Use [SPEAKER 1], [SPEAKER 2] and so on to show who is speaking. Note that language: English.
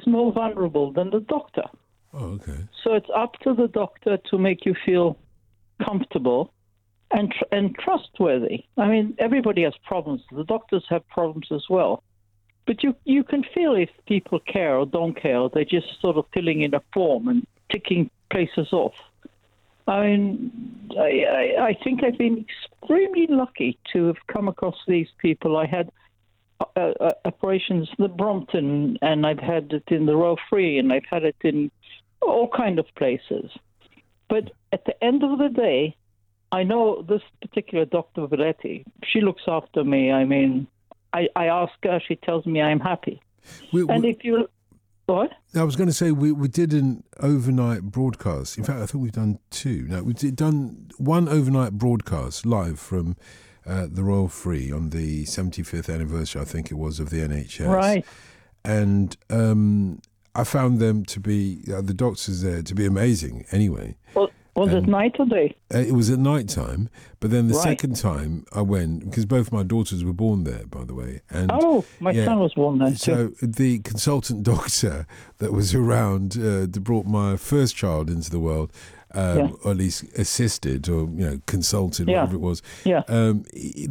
[SPEAKER 1] more vulnerable than the doctor.
[SPEAKER 2] Oh, okay.
[SPEAKER 1] So it's up to the doctor to make you feel comfortable and trustworthy. I mean, everybody has problems. The doctors have problems as well. But you can feel if people care or don't care, or they're just sort of filling in a form and ticking places off. I mean, I think I've been extremely lucky to have come across these people. I had operations in the Brompton, and I've had it in the Royal Free, and I've had it in all kind of places. But at the end of the day, I know this particular Dr. Valetti, she looks after me. I mean, I ask her, she tells me I'm happy. If you... What?
[SPEAKER 2] I was going to say, we did an overnight broadcast. In fact, I think we've done two. No, we've done one overnight broadcast live from the Royal Free on the 75th anniversary, I think it was, of the NHS.
[SPEAKER 1] Right.
[SPEAKER 2] And I found them to be, the doctors there, to be amazing anyway.
[SPEAKER 1] Well, was it night or day?
[SPEAKER 2] It was at night time, but then the
[SPEAKER 1] Right.
[SPEAKER 2] second time I went, because both my daughters were born there, by the way. And
[SPEAKER 1] my son was born there too.
[SPEAKER 2] So the consultant doctor that was around that brought my first child into the world, or at least assisted or consulted, whatever it was.
[SPEAKER 1] Yeah.